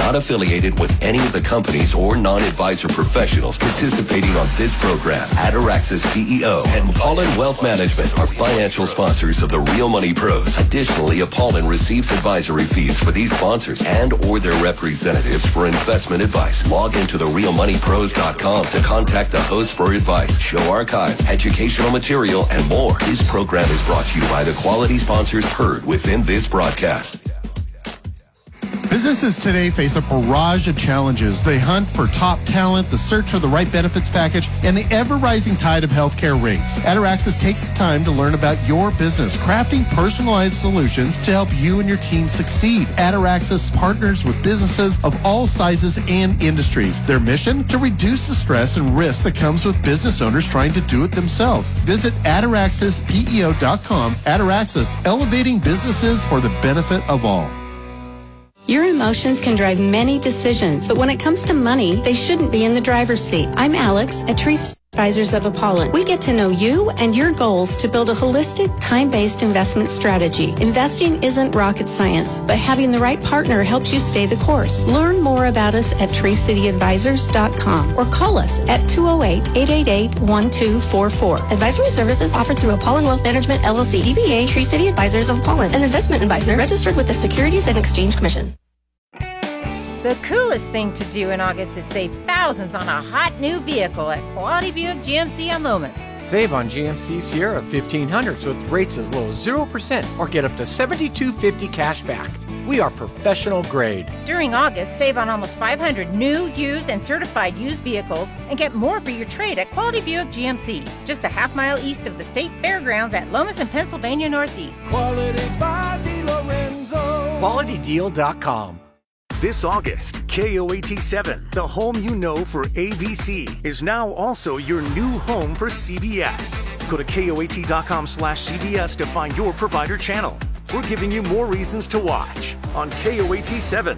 not affiliated with any of the companies or non-advisor professionals participating on this program. Ataraxis PEO and Pollen Wealth Management are financial sponsors of the Real Money Pros. Additionally, Apollon receives advisory fees for these sponsors and or their representatives for investment advice. Log into therealmoneypros.com to contact the host for advice, show archives, educational material, and more. This program is brought to you by the quality sponsors heard within this broadcast. Businesses today face a barrage of challenges. They hunt for top talent, the search for the right benefits package, and the ever-rising tide of healthcare rates. Ataraxis takes the time to learn about your business, crafting personalized solutions to help you and your team succeed. Ataraxis partners with businesses of all sizes and industries. Their mission? To reduce the stress and risk that comes with business owners trying to do it themselves. Visit ataraxispeo.com. Ataraxis, elevating businesses for the benefit of all. Your emotions can drive many decisions, but when it comes to money, they shouldn't be in the driver's seat. I'm Alex at Tree Advisors of Apollon. We get to know you and your goals to build a holistic, time-based investment strategy. Investing isn't rocket science, but having the right partner helps you stay the course. Learn more about us at TreeCityAdvisors.com or call us at 208-888-1244. Advisory services offered through Apollon Wealth Management, LLC, DBA Tree City Advisors of Apollon, an investment advisor registered with the Securities and Exchange Commission. The coolest thing to do in August is save thousands on a hot new vehicle at Quality Buick GMC on Lomas. Save on GMC Sierra 1500 with rates as low as 0% or get up to $7,250 cash back. We are professional grade. During August, save on almost 500 new, used, and certified used vehicles and get more for your trade at Quality Buick GMC, just a half mile east of the State Fairgrounds at Lomas and Pennsylvania Northeast. Quality by DiLorenzo. QualityDeal.com. This August, KOAT7, the home you know for ABC, is now also your new home for CBS. Go to KOAT.com/CBS to find your provider channel. We're giving you more reasons to watch on KOAT7.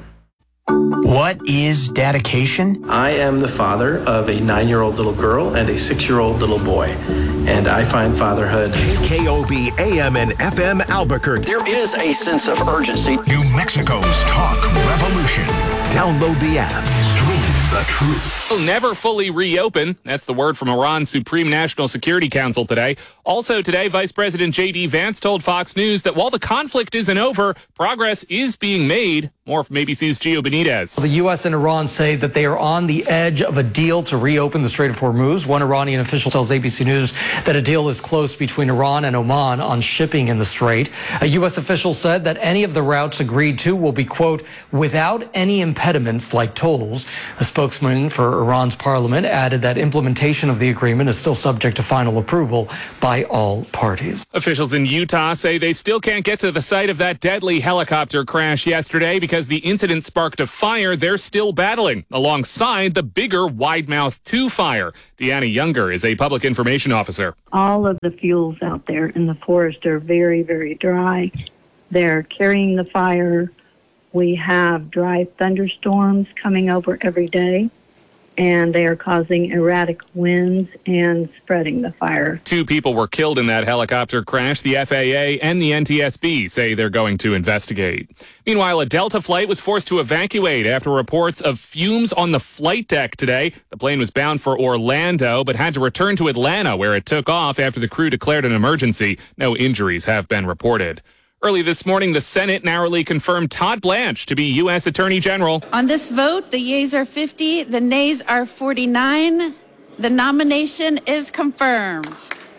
What is dedication? I am the father of a 9-year-old little girl and a 6-year-old little boy, and I find fatherhood. KOB AM and FM Albuquerque. There is a sense of urgency. New Mexico's talk revolution. Download the app. Stream the truth. Will never fully reopen. That's the word from Iran's Supreme National Security Council today. Also today, Vice President J.D. Vance told Fox News that while the conflict isn't over, progress is being made. More from ABC's Gio Benitez. The U.S. and Iran say that they are on the edge of a deal to reopen the Strait of Hormuz. One Iranian official tells ABC News that a deal is close between Iran and Oman on shipping in the strait. A U.S. official said that any of the routes agreed to will be, quote, without any impediments like tolls. A spokesman for Iran's parliament added that implementation of the agreement is still subject to final approval by all parties. Officials in Utah say they still can't get to the site of that deadly helicopter crash yesterday because the incident sparked a fire they're still battling, alongside the bigger Widemouth 2 fire. Deanna Younger is a public information officer. All of the fuels out there in the forest are very, very dry. They're carrying the fire. We have dry thunderstorms coming over every day, and they are causing erratic winds and spreading the fire. 2 people were killed in that helicopter crash. The FAA and the NTSB say they're going to investigate. Meanwhile, a Delta flight was forced to evacuate after reports of fumes on the flight deck today. The plane was bound for Orlando, but had to return to Atlanta, where it took off after the crew declared an emergency. No injuries have been reported. Early this morning, the Senate narrowly confirmed Todd Blanche to be U.S. Attorney General. On this vote, the yeas are 50, the nays are 49. The nomination is confirmed.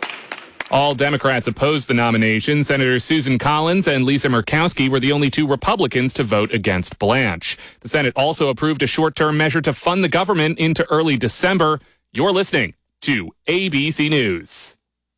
All Democrats opposed the nomination. Senators Susan Collins and Lisa Murkowski were the only 2 Republicans to vote against Blanche. The Senate also approved a short-term measure to fund the government into early December. You're listening to ABC News.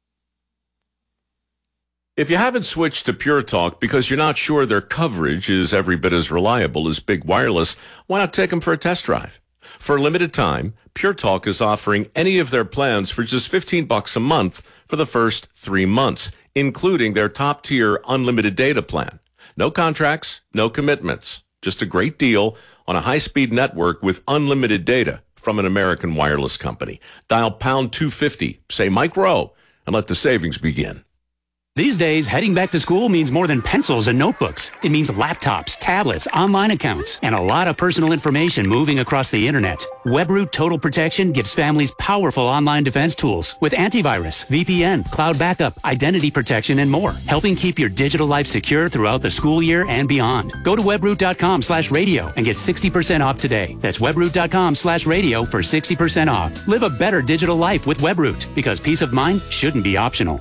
If you haven't switched to Pure Talk because you're not sure their coverage is every bit as reliable as Big Wireless, why not take them for a test drive? For a limited time, Pure Talk is offering any of their plans for just $15 a month for the first 3 months, including their top-tier unlimited data plan. No contracts, no commitments, just a great deal on a high-speed network with unlimited data from an American wireless company. Dial pound 250, say Mike Rowe, and let the savings begin. These days, heading back to school means more than pencils and notebooks. It means laptops, tablets, online accounts, and a lot of personal information moving across the internet. WebRoot Total Protection gives families powerful online defense tools with antivirus, VPN, cloud backup, identity protection, and more, helping keep your digital life secure throughout the school year and beyond. Go to webroot.com/radio and get 60% off today. That's webroot.com/radio for 60% off. Live a better digital life with WebRoot, because peace of mind shouldn't be optional.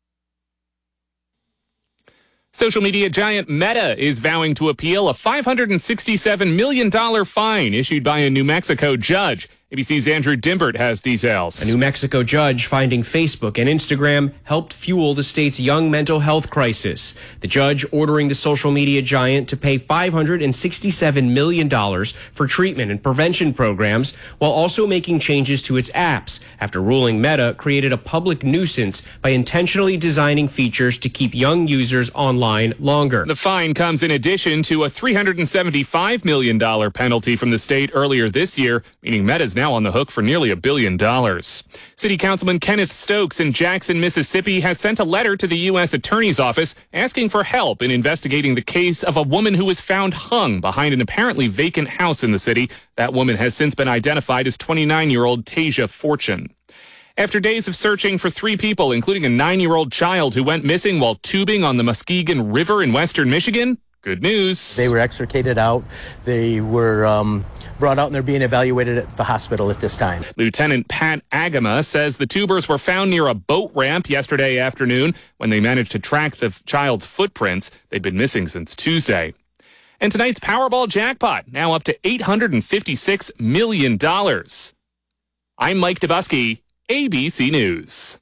Social media giant Meta is vowing to appeal a $567 million fine issued by a New Mexico judge. ABC's Andrew Dimbert has details. A New Mexico judge finding Facebook and Instagram helped fuel the state's young mental health crisis. The judge ordering the social media giant to pay $567 million for treatment and prevention programs, while also making changes to its apps after ruling Meta created a public nuisance by intentionally designing features to keep young users online longer. The fine comes in addition to a $375 million penalty from the state earlier this year, meaning Meta's now on the hook for nearly $1 billion. City Councilman Kenneth Stokes in Jackson, Mississippi, has sent a letter to the U.S. Attorney's Office asking for help in investigating the case of a woman who was found hung behind an apparently vacant house in the city. That woman has since been identified as 29-year-old Tasia Fortune. After days of searching for 3 people, including a 9-year-old child who went missing while tubing on the Muskegon River in western Michigan, good news. They were extricated out. They were brought out and they're being evaluated at the hospital at this time. Lieutenant Pat Agama says the tubers were found near a boat ramp yesterday afternoon when they managed to track the child's footprints. They'd been missing since Tuesday. And tonight's Powerball jackpot, now up to $856 million. I'm Mike Dubusky, ABC News.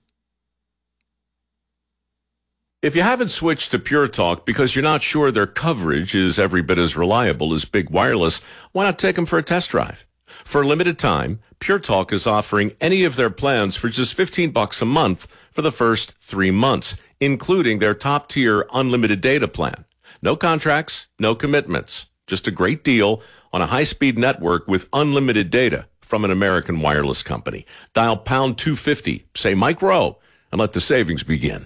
If you haven't switched to Pure Talk because you're not sure their coverage is every bit as reliable as Big Wireless, why not take them for a test drive? For a limited time, Pure Talk is offering any of their plans for just $15 a month for the first 3 months, including their top-tier unlimited data plan. No contracts, no commitments, just a great deal on a high-speed network with unlimited data from an American wireless company. Dial pound 250, say Mike Rowe, and let the savings begin.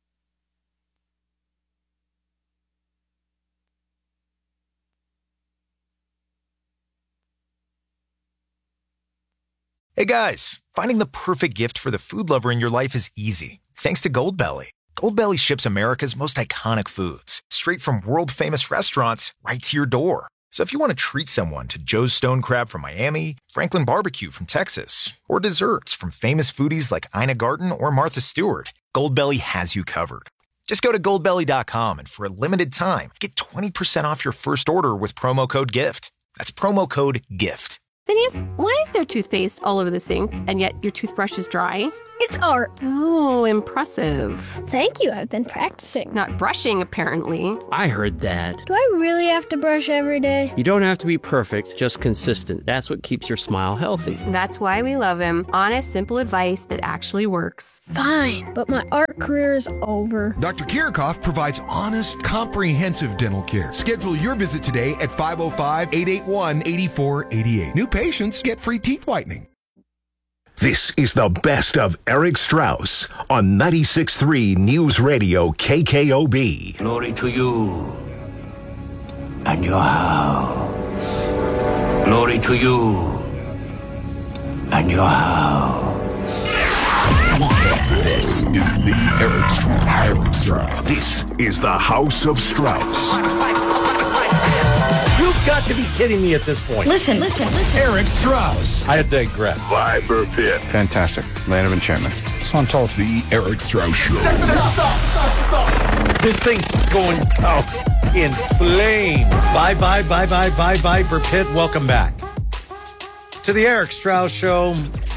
Hey guys, finding the perfect gift for the food lover in your life is easy, thanks to Goldbelly. Goldbelly ships America's most iconic foods, straight from world-famous restaurants right to your door. So if you want to treat someone to Joe's Stone Crab from Miami, Franklin Barbecue from Texas, or desserts from famous foodies like Ina Garten or Martha Stewart, Goldbelly has you covered. Just go to goldbelly.com and for a limited time, get 20% off your first order with promo code GIFT. That's promo code GIFT. Phineas, why is there toothpaste all over the sink, and yet your toothbrush is dry? It's art. Oh, impressive. Thank you, I've been practicing. Not brushing, apparently. I heard that. Do I really have to brush every day? You don't have to be perfect, just consistent. That's what keeps your smile healthy. That's why we love him. Honest, simple advice that actually works. Fine, but my art career is over. Dr. Kirikoff provides honest, comprehensive dental care. Schedule your visit today at 505-881-8488. New patients get free teeth whitening. This is the best of Eric Strauss on 96.3 News Radio KKOB. Glory to you and your house. Glory to you and your house. This is the Eric Strauss. This is the House of Strauss. You've got to be kidding me at this point. Listen. Eric Strauss. I digress. By Burr Pitt. Fantastic. Land of enchantment. So I'm told. The Eric Strauss Show. This thing's going out in flames. Bye, Burr Pitt. Welcome back to the Eric Strauss Show.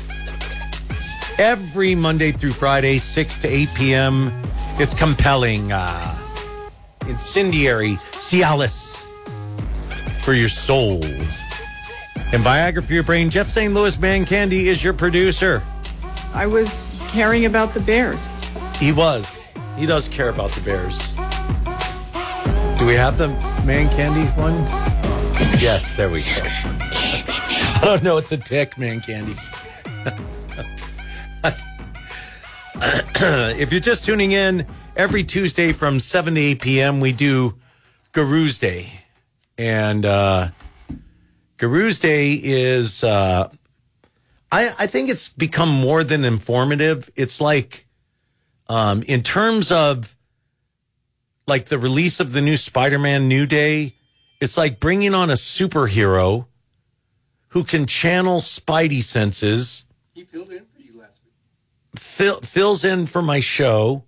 Every Monday through Friday, 6 to 8 p.m. It's compelling, incendiary Cialis for your soul and Viagra for your brain. Jeff St. Louis Man Candy is your producer. I was caring about the Bears. He does care about the Bears. Do we have the Man Candy one? Yes, there we go. I don't know, it's a tick, Man Candy. If you're just tuning in, every Tuesday from 7 to 8 p.m. we do Guru's Day. And Guru's Day is, I think it's become more than informative. It's like, in terms of like the release of the new Spider-Man New Day, it's like bringing on a superhero who can channel Spidey senses. He filled in for you last week. Fills in for my show.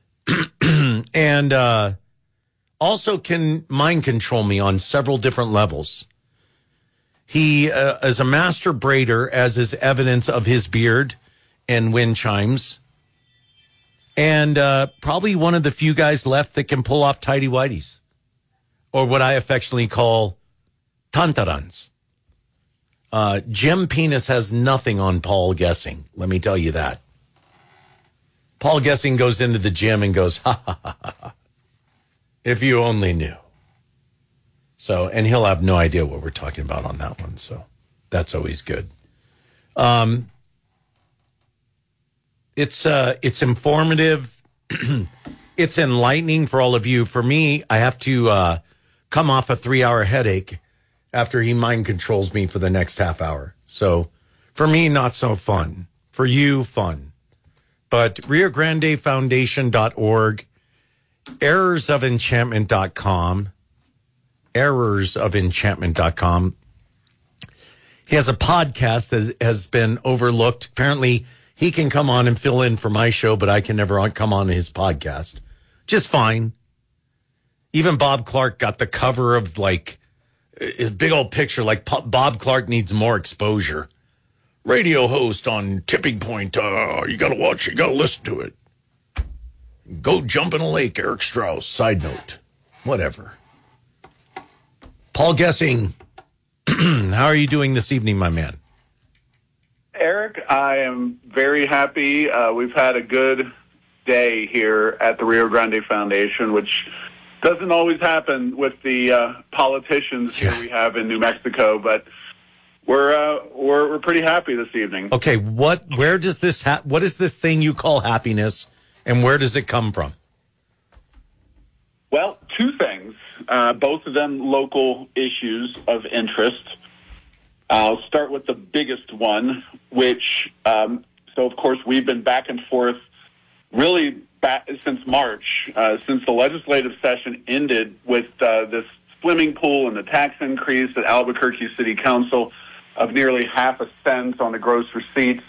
And also can mind control me on several different levels. He is a master braider, as is evidence of his beard and wind chimes. And probably one of the few guys left that can pull off tighty-whities. Or what I affectionately call tantarans. Jim Penis has nothing on Paul Gessing. Let me tell you that. Paul Gessing goes into the gym and goes, ha, ha, ha, ha, ha. If you only knew. So, and he'll have no idea what we're talking about on that one. So that's always good. It's informative. It's enlightening for all of you. For me, I have to come off a 3-hour headache after he mind controls me for the next half hour. So for me, not so fun. For you, fun. But RioGrandeFoundation.org, errorsofenchantment.com, errorsofenchantment.com. He has a podcast that has been overlooked. Apparently, he can come on and fill in for my show, but I can never come on his podcast. Just fine. Even Bob Clark got the cover of, like, his big old picture, like Bob Clark needs more exposure. Radio host on Tipping Point. You got to watch it. You got to listen to it. Go jump in a lake, Eric Strauss. Side note. Whatever. Paul Gessing, how are you doing this evening, my man? Eric, I am very happy. We've had a good day here at the Rio Grande Foundation, which doesn't always happen with the politicians here we have in New Mexico, but we're pretty happy this evening. Okay, what is this thing you call happiness, and where does it come from? Well, two things, both of them local issues of interest. I'll start with the biggest one, which, so of course we've been back and forth really since March, since the legislative session ended with this swimming pool and the tax increase at Albuquerque City Council of nearly half a cent on the gross receipts.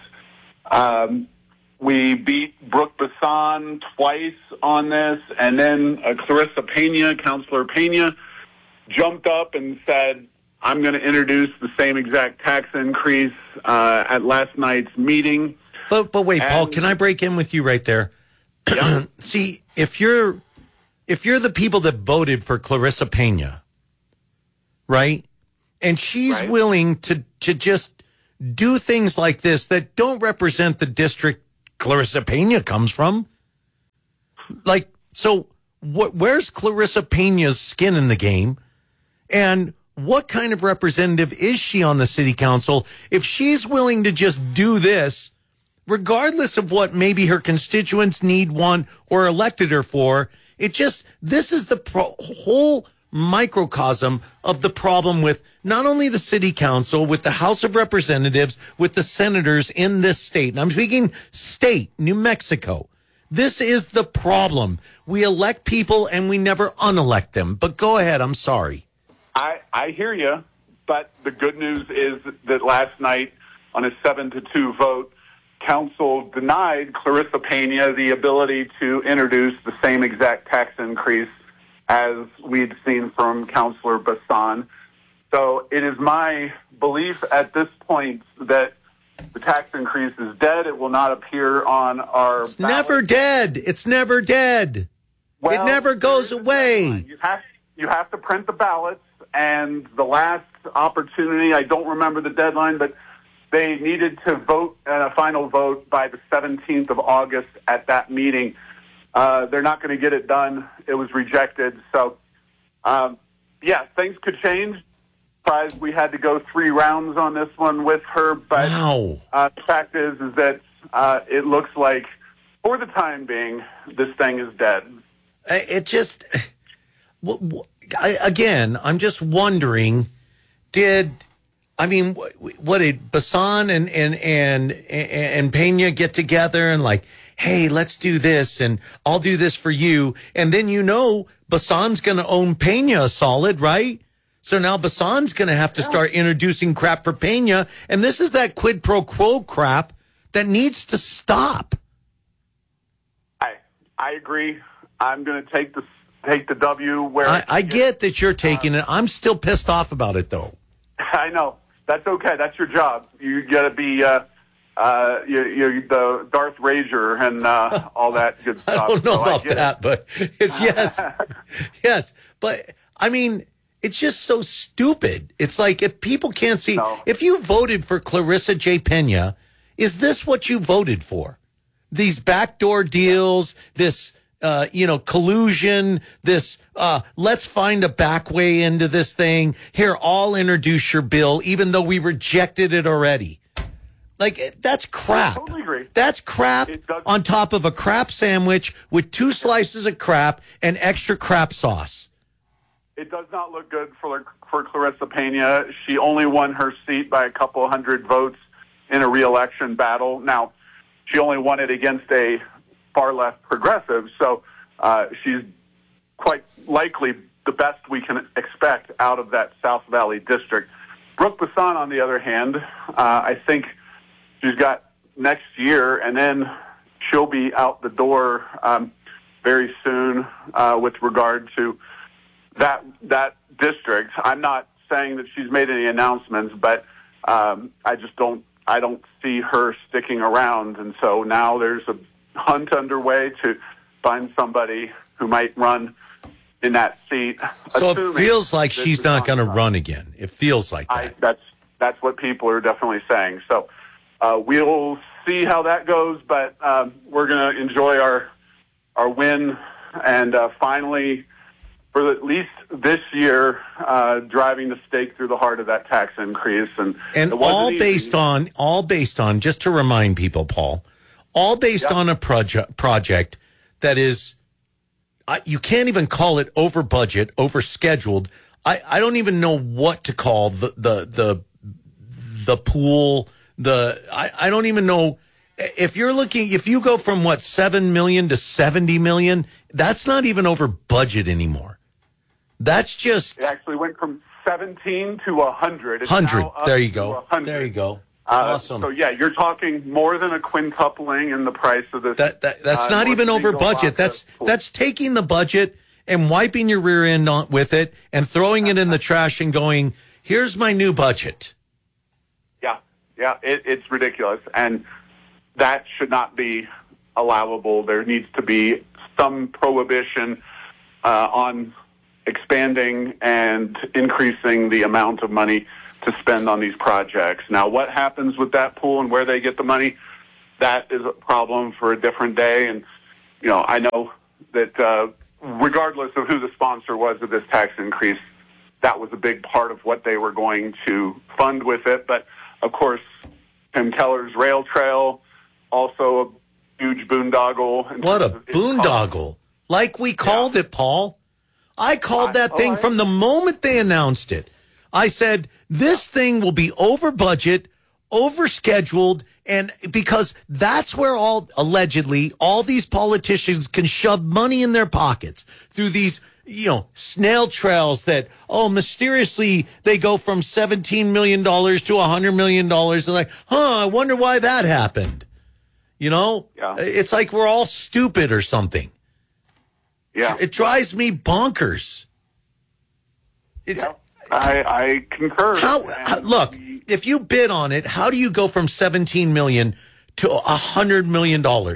We beat Brooke Bassan twice on this, and then Clarissa Pena, Councilor Pena, jumped up and said, I'm going to introduce the same exact tax increase at last night's meeting. But wait, Paul, can I break in with you right there? Yeah. See, if you're the people that voted for Clarissa Pena, right? And she's willing to just do things like this that don't represent the district Clarissa Pena comes from. Like, so where's Clarissa Pena's skin in the game? And what kind of representative is she on the city council if she's willing to just do this, regardless of what maybe her constituents need, want, or elected her for? This is the whole microcosm of the problem with not only the city council, with the House of Representatives, with the senators in this state. And I'm speaking state, New Mexico. This is the problem. We elect people and we never unelect them. But go ahead. I'm sorry. I hear you, but the good news is that last night on a 7-2 vote, Council denied Clarissa Pena the ability to introduce the same exact tax increase as we'd seen from Councilor Bassan. So it is my belief at this point that the tax increase is dead. It will not appear on our It's never dead. It's never dead. Well, it never goes away. You have to print the ballots, and the last opportunity, I don't remember the deadline, but they needed to vote a final vote by the 17th of August at that meeting. They're not going to get it done. It was rejected. So, things could change. Surprised we had to go 3 rounds on this one with her. But the fact is that it looks like For the time being, this thing is dead. It just, again, I'm just wondering, what did Bassan and Pena get together and like, hey, let's do this and I'll do this for you. And then, Bassan's going to own Pena solid, right? So now Bassan's going to have to start introducing crap for Pena. And this is that quid pro quo crap that needs to stop. I agree. I'm going to take the W where I get that you're taking it. I'm still pissed off about it, though. I know. That's okay. That's your job. You got to be you're the Darth Rager and all that good stuff. I don't know about that, it. but it's yes. Yes. But, it's just so stupid. It's like if people can't see, if you voted for Clarissa J. Pena, is this what you voted for? These backdoor deals, this, collusion, this, let's find a back way into this thing. Here, I'll introduce your bill, even though we rejected it already. Like, that's crap. I totally agree. That's crap on top of a crap sandwich with 2 slices of crap and extra crap sauce. It does not look good for Clarissa Pena. She only won her seat by a couple hundred votes in a re-election battle. Now, she only won it against a far-left progressive, so she's quite likely the best we can expect out of that South Valley district. Brooke Bassan, on the other hand, I think she's got next year, and then she'll be out the door very soon with regard to that district. I'm not saying that she's made any announcements, but I don't see her sticking around, and so now there's a hunt underway to find somebody who might run in that seat. So it feels like she's not going to run again. It feels like that. That's what people are definitely saying. So we'll see how that goes, but we're going to enjoy our win and finally, for at least this year, driving the stake through the heart of that tax increase, and all based on just to remind people, Paul, all based on a project that is, you can't even call it over budget, over scheduled. I don't even know what to call the pool. I don't even know if you go from 7 million to 70 million. That's not even over budget anymore. That's just... It actually went from 17 to 100. 100. There you go. There you go. Awesome. So, yeah, you're talking more than a quintupling in the price of this. That's not even over budget. That's taking the budget and wiping your rear end with it and throwing it in the trash and going, here's my new budget. Yeah, it's ridiculous. And that should not be allowable. There needs to be some prohibition on expanding and increasing the amount of money to spend on these projects. Now, what happens with that pool and where they get the money, that is a problem for a different day. And, I know that regardless of who the sponsor was of this tax increase, that was a big part of what they were going to fund with it. But, of course, Tim Keller's rail trail, also a huge boondoggle. What a boondoggle. Like we called it, Paul. I called that thing from the moment they announced it. I said, this thing will be over budget, over scheduled, and because that's where allegedly all these politicians can shove money in their pockets through these, snail trails that, mysteriously they go from $17 million to $100 million. They're like, I wonder why that happened. It's like we're all stupid or something. Yeah. It drives me bonkers. I concur. Look, if you bid on it, how do you go from $17 million to $100 million? Part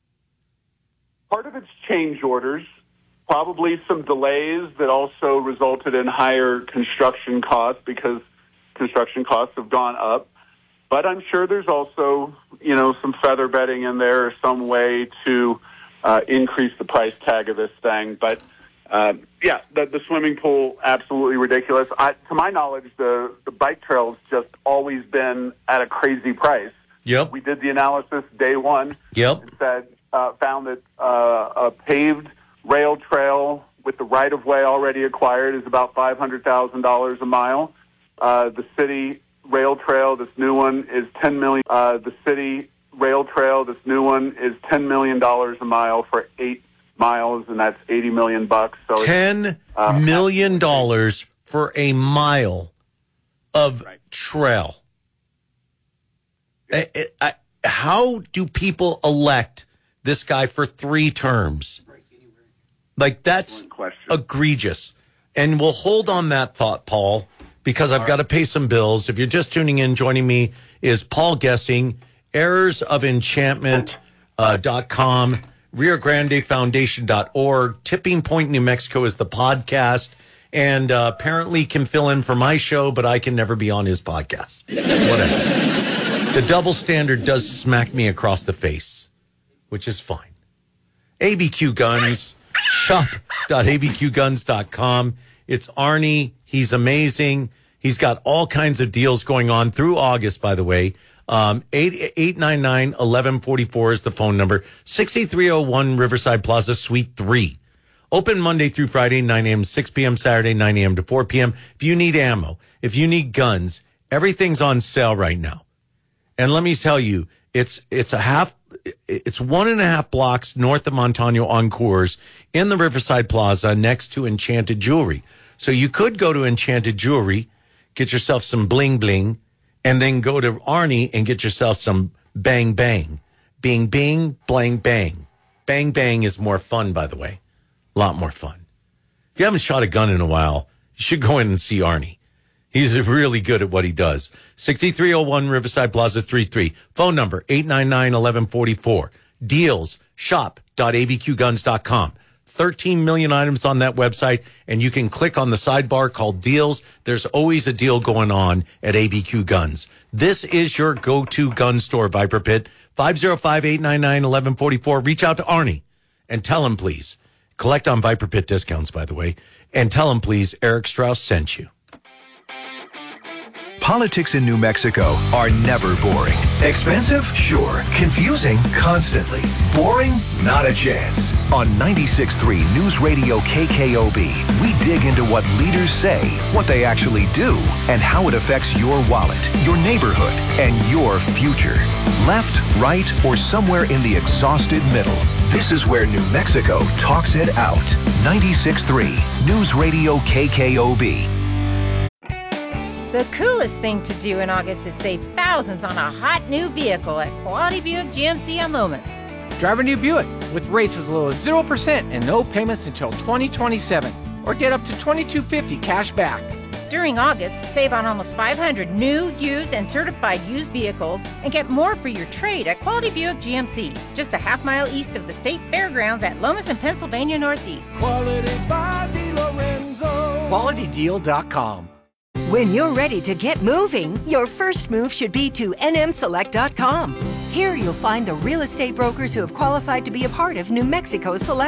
of it's change orders, probably some delays that also resulted in higher construction costs because construction costs have gone up. But I'm sure there's also, some feather bedding in there or some way to increase the price tag of this thing. But, the swimming pool, absolutely ridiculous. To my knowledge, the bike trail's just always been at a crazy price. Yep. We did the analysis day one. Yep. And said, found that a paved rail trail with the right-of-way already acquired is about $500,000 a mile. The city rail trail, this new one, is $10 million. The city rail trail, this new one, is $10 million a mile for 8 miles, and that's $80 million. So $10 million for a mile of trail. How do people elect this guy for 3 terms? Like, that's egregious. And we'll hold on that thought, Paul, because I've got to pay some bills. If you're just tuning in, joining me is Paul Gessing, errorsofenchantment.com, RioGrandeFoundation.org, Tipping Point, New Mexico is the podcast, and apparently can fill in for my show, but I can never be on his podcast. Whatever. The double standard does smack me across the face, which is fine. ABQ Guns, shop.abqguns.com. It's Arnie. He's amazing. He's got all kinds of deals going on through August, by the way. 899-1144 is the phone number. 6301 Riverside Plaza, Suite 3. Open Monday through Friday, 9 a.m. to 6 p.m., Saturday, 9 a.m. to 4 p.m. If you need ammo, if you need guns, everything's on sale right now. And let me tell you, it's 1.5 blocks north of Montano on Coors in the Riverside Plaza next to Enchanted Jewelry. So you could go to Enchanted Jewelry, get yourself some bling bling, and then go to Arnie and get yourself some bang bang. Bing bing, blang bang. Bang bang is more fun, by the way. A lot more fun. If you haven't shot a gun in a while, you should go in and see Arnie. He's really good at what he does. 6301 Riverside Plaza 33. Phone number 899-1144. Deals, shop.abqguns.com. 13 million items on that website, and you can click on the sidebar called Deals. There's always a deal going on at ABQ Guns. This is your go-to gun store, Viper Pit. 505-899-1144. Reach out to Arnie and tell him, please. Collect on Viper Pit discounts, by the way. And tell him, please, Eric Strauss sent you. Politics in New Mexico are never boring. Expensive? Sure. Confusing? Constantly. Boring? Not a chance. On 96.3 News Radio KKOB, we dig into what leaders say, what they actually do, and how it affects your wallet, your neighborhood, and your future. Left, right, or somewhere in the exhausted middle. This is where New Mexico talks it out. 96.3 News Radio KKOB. The coolest thing to do in August is save thousands on a hot new vehicle at Quality Buick GMC on Lomas. Drive a new Buick with rates as low as 0% and no payments until 2027. Or get up to $2,250 cash back. During August, save on almost 500 new, used, and certified used vehicles and get more for your trade at Quality Buick GMC, just a half-mile east of the State Fairgrounds at Lomas and Pennsylvania Northeast. Quality by DeLorenzo. QualityDeal.com. When you're ready to get moving, your first move should be to nmselect.com. Here you'll find the real estate brokers who have qualified to be a part of New Mexico Select.